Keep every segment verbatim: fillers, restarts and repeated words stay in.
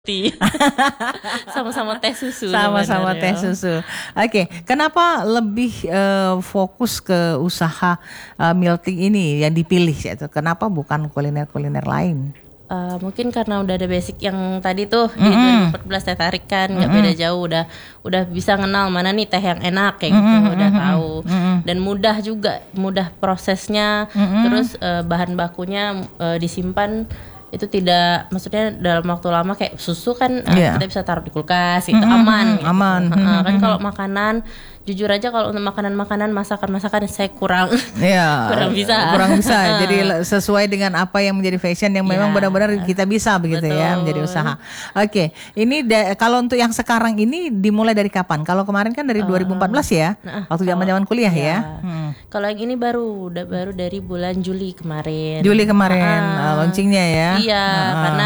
Sama-sama teh susu. Sama-sama teh susu. Oke, kenapa lebih uh, fokus ke usaha uh, milk tea ini yang dipilih yaitu? Kenapa bukan kuliner-kuliner lain? Uh, mungkin karena udah ada basic yang tadi tuh mm-hmm. di dua ribu empat belas teh tarik kan nggak mm-hmm. beda jauh, udah udah bisa kenal mana nih teh yang enak kayak gitu, mm-hmm. udah tahu mm-hmm. dan mudah juga, mudah prosesnya, mm-hmm. terus uh, bahan bakunya uh, disimpan itu tidak, maksudnya dalam waktu lama kayak susu kan yeah. uh, kita bisa taruh di kulkas itu mm-hmm. aman gitu. aman uh, uh, kan kalau makanan jujur aja kalau untuk makanan-makanan masakan-masakan saya kurang yeah. kurang bisa kurang bisa jadi sesuai dengan apa yang menjadi fashion yang memang yeah. benar-benar kita bisa begitu. Betul. Ya menjadi usaha. Oke, okay. Ini da- kalau untuk yang sekarang ini dimulai dari kapan? Kalau kemarin kan dari uh, dua ribu empat belas ya, nah, waktu zaman-zaman kuliah ya, ya? Hmm. Kalau yang ini baru udah baru dari bulan Juli kemarin. Juli kemarin uh, uh, launchingnya ya. Iya, uh, karena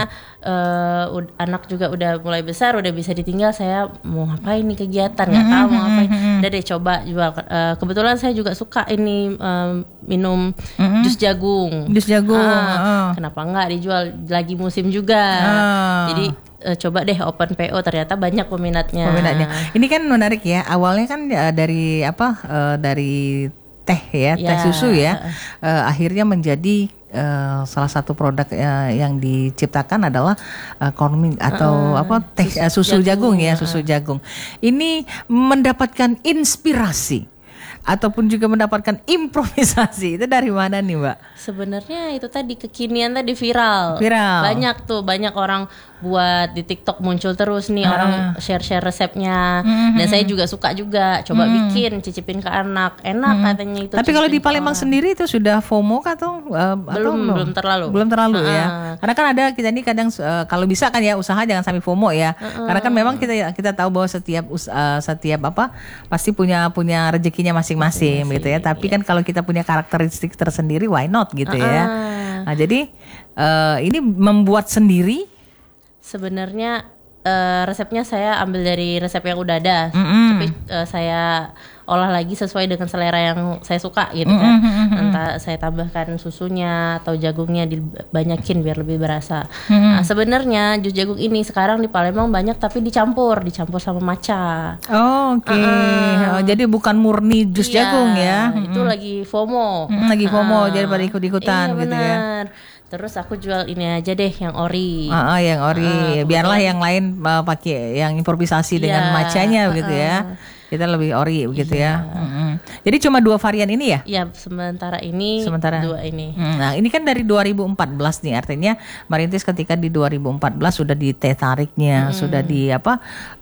uh, anak juga udah mulai besar, udah bisa ditinggal. Saya mau ngapain nih kegiatan, nggak tahu mau ngapain. Udah deh coba jual. Uh, kebetulan saya juga suka ini um, minum mm-hmm. jus jagung. Jus jagung. Uh, uh. Kenapa nggak dijual? Lagi musim juga. Uh. Jadi uh, coba deh open P O, ternyata banyak peminatnya. Peminatnya. Ini kan menarik ya. Awalnya kan uh, dari apa? Uh, dari teh ya, ya, teh susu ya, uh, akhirnya menjadi uh, salah satu produk uh, yang diciptakan adalah uh, corn milk atau uh, apa teh susu, uh, susu jagung, jagung ya, susu uh. jagung. Ini mendapatkan inspirasi ataupun juga mendapatkan improvisasi itu dari mana nih Mbak? Sebenarnya itu tadi kekinian tadi viral. Viral. Banyak tuh, banyak orang buat di TikTok muncul terus nih uh. orang share-share resepnya. Mm-hmm. Dan saya juga suka juga coba mm-hmm. bikin, cicipin ke anak. Enak mm-hmm. katanya itu. Tapi kalau di Palembang sendiri itu sudah FOMO kah atau uh, belum atau belum terlalu. Belum terlalu uh. ya. Karena kan ada kita ini kadang uh, kalau bisa kan ya usaha jangan sampai FOMO ya. Uh-uh. Karena kan memang kita kita tahu bahwa setiap uh, setiap apa pasti punya punya rezekinya masing-masing gitu ya. Tapi iya. kan kalau kita punya karakteristik tersendiri, why not gitu uh-uh. ya. Nah, jadi uh, ini membuat sendiri. Sebenarnya uh, resepnya saya ambil dari resep yang udah ada, mm-hmm. tapi uh, saya olah lagi sesuai dengan selera yang saya suka gitu kan. Mm-hmm. Entah saya tambahkan susunya atau jagungnya dibanyakin biar lebih berasa. Mm-hmm. Nah, sebenarnya jus jagung ini sekarang di Palembang banyak tapi dicampur, dicampur sama matcha. Oh, oke. Okay. Uh-uh. Oh, jadi bukan murni jus iya, jagung ya. Itu mm-hmm. lagi FOMO. Mm-hmm. Lagi FOMO uh-uh. jadi pada ikut-ikutan iya, gitu benar. ya. Terus aku jual ini aja deh yang ori. Ah, uh, yang ori. Uh, Biarlah yang lain uh, pakai yang improvisasi dengan yeah, macanya uh, begitu ya. Kita lebih ori begitu yeah. ya. Mm-hmm. Jadi cuma dua varian ini ya? Iya, sementara ini sementara dua ini. Nah, ini kan dari dua ribu empat belas nih, artinya merintis ketika di dua ribu empat belas sudah di teh tariknya, mm. sudah di apa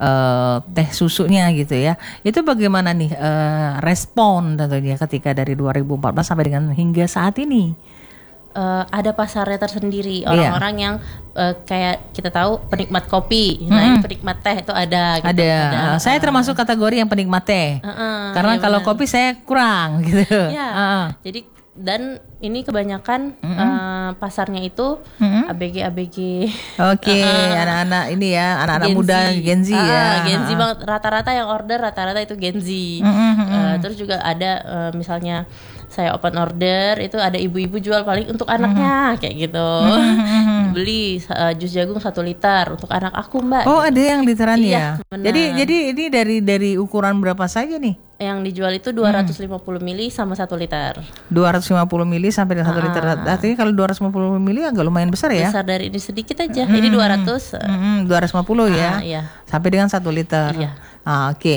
uh, teh susunya gitu ya. Itu bagaimana nih uh, respon tentunya ketika dari dua ribu empat belas sampai dengan hingga saat ini? Uh, ada pasarnya tersendiri, orang-orang yeah. yang uh, kayak kita tahu penikmat kopi, hmm. nah ini penikmat teh itu ada. Gitu. Ada. ada. Uh, saya termasuk kategori yang penikmat teh, uh-uh, karena ya kalau bener. Kopi saya kurang gitu. Ya. Uh-uh. Jadi dan ini kebanyakan mm-hmm. uh, pasarnya itu mm-hmm. A B G A B G. Oke, okay, uh, anak-anak ini ya, anak-anak Gen muda Gen Z uh, ya. Gen Z banget, rata-rata yang order rata-rata itu Gen Z. Mm-hmm. Uh, terus juga ada uh, misalnya saya open order itu ada ibu-ibu jual paling untuk anaknya mm-hmm. kayak gitu. Mm-hmm. Beli uh, jus jagung satu liter untuk anak aku Mbak. Oh gitu. Ada yang literan iya, ya. Benar. Jadi jadi ini dari dari ukuran berapa saja nih? Yang dijual itu dua ratus lima puluh mili sama satu liter. dua ratus lima puluh mili sampai dengan satu uh-uh. liter. Artinya kalau dua ratus lima puluh mili agak lumayan besar ya. Besar dari ini sedikit aja. Mm-hmm. Ini dua ratus. Mm-hmm. dua ratus lima puluh ya. Uh, iya. Sampai dengan satu liter. Iya. Ah, oke. Okay.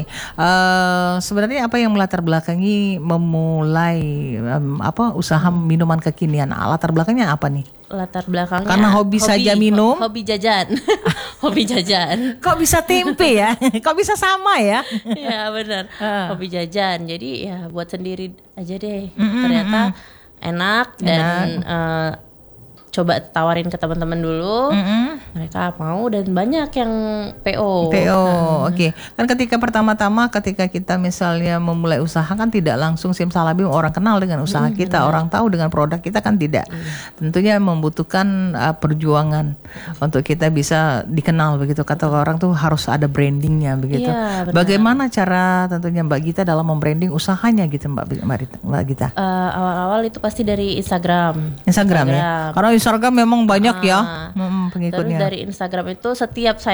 Uh, sebenarnya apa yang melatar belakangi memulai um, apa usaha minuman kekinian? Latar belakangnya apa nih? Latar belakangnya karena hobi, hobi saja minum, ho- hobi jajan, hobi jajan. Kok bisa tempe ya? Kok bisa sama ya? Ya benar, uh. hobi jajan. Jadi ya buat sendiri aja deh. Mm-hmm. Ternyata enak, enak. dan uh, coba tawarin ke teman-teman dulu, mm-hmm. mereka mau dan banyak yang P O. P O, hmm. oke. Okay. Kan ketika pertama-tama ketika kita misalnya memulai usaha kan tidak langsung simsalabim orang kenal dengan usaha hmm, kita, benar. Orang tahu dengan produk kita kan tidak. Hmm. Tentunya membutuhkan uh, perjuangan untuk kita bisa dikenal begitu. Kata orang tuh harus ada brandingnya begitu. Ya, bagaimana cara tentunya Mbak Gita dalam membranding usahanya gitu Mbak Mbak Gita? Uh, awal-awal itu pasti dari Instagram. Instagram, Instagram. ya. Karena Instagram memang banyak Ah, ya mm, Terus pengikutnya. dari Instagram itu setiap saya